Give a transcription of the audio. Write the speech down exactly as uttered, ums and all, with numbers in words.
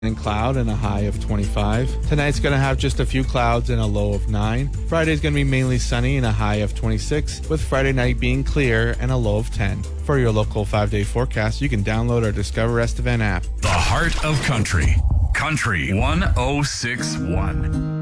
and cloud and a high of twenty-five. Tonight's going to have just a few clouds and a low of nine. Friday's going to be mainly sunny and a high of twenty-six, with Friday night being clear and a low of ten. For your local five-day forecast, you can download our Discover Estevan app. The heart of country. Country one oh six one.